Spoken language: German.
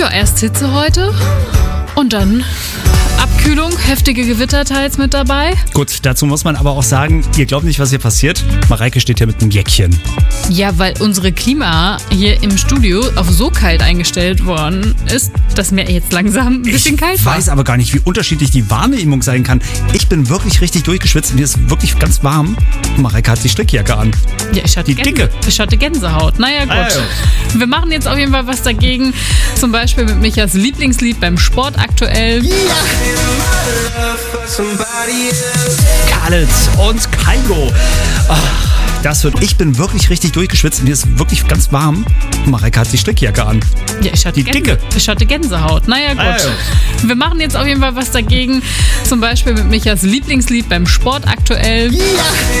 Ja, erst Hitze heute und dann Abkühlung, heftige Gewitter teils mit dabei. Gut, dazu muss man aber auch sagen, ihr glaubt nicht, was hier passiert. Mareike steht hier mit einem Jäckchen. Ja, weil unsere Klima hier im Studio auf so kalt eingestellt worden ist, dass mir jetzt langsam ein bisschen kalt war. Ich weiß aber gar nicht, wie unterschiedlich die Wahrnehmung sein kann. Ich bin wirklich richtig durchgeschwitzt. Mir ist wirklich ganz warm. Mareike hat die Strickjacke an. Ja, ich hatte Gänsehaut. Naja, gut. Wir machen jetzt auf jeden Fall was dagegen. Zum Beispiel mit Michas Lieblingslied beim Sport aktuell. Khaled und Kygo. Das wird. Ich bin wirklich richtig durchgeschwitzt. Mir ist wirklich ganz warm. Mareike hat die Strickjacke an. Ja, ich hatte Gänsehaut. Naja, gut. Wir machen jetzt auf jeden Fall was dagegen. Zum Beispiel mit Michas Lieblingslied beim Sport aktuell.